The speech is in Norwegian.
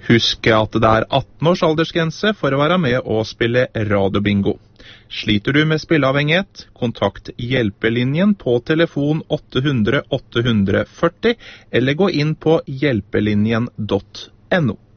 Husk at det er 18 års aldersgrense for å være med og spille radiobingo. Sliter du med spilleavhengighet, kontakt hjelpelinjen på telefon 800 840 eller gå inn på hjelpelinjen.no.